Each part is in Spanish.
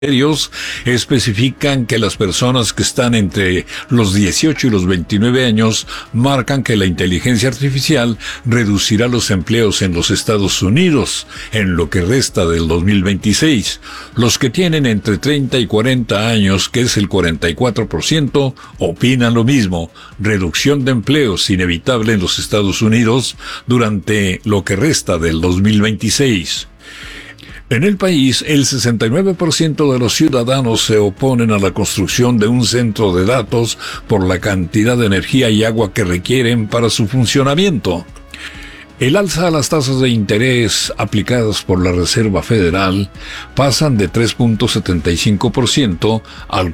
Ellos especifican que las personas que están entre los 18 y los 29 años marcan que la inteligencia artificial reducirá los empleos en los Estados Unidos en lo que resta del 2026. Los que tienen entre 30 y 40 años, que es el 44%, opinan lo mismo: reducción de empleos inevitable en los Estados Unidos durante lo que resta del 2026. En el país, el 69% de los ciudadanos se oponen a la construcción de un centro de datos por la cantidad de energía y agua que requieren para su funcionamiento. El alza a las tasas de interés aplicadas por la Reserva Federal pasan de 3.75% al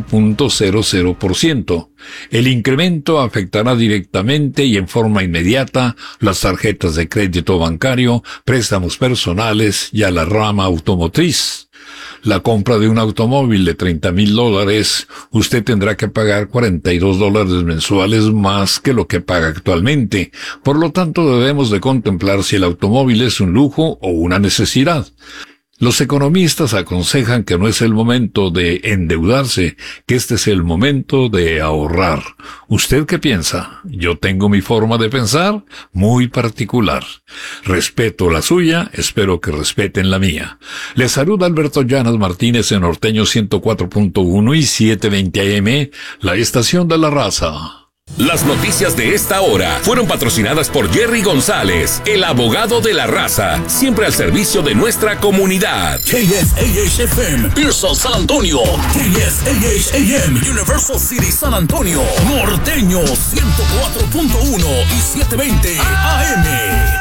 4.00%. El incremento afectará directamente y en forma inmediata las tarjetas de crédito bancario, préstamos personales y a la rama automotriz. La compra de un automóvil de $30,000, usted tendrá que pagar $42 mensuales más que lo que paga actualmente. Por lo tanto, debemos de contemplar si el automóvil es un lujo o una necesidad. Los economistas aconsejan que no es el momento de endeudarse, que este es el momento de ahorrar. ¿Usted qué piensa? Yo tengo mi forma de pensar muy particular. Respeto la suya, espero que respeten la mía. Les saluda Alberto Llanas Martínez en Norteño 104.1 y 720 AM, la estación de la raza. Las noticias de esta hora fueron patrocinadas por Jerry González, el abogado de la raza, siempre al servicio de nuestra comunidad. KSAH-FM, Pearson, San Antonio. KSAH-AM, Universal City, San Antonio. Norteño 104.1 y 720 AM.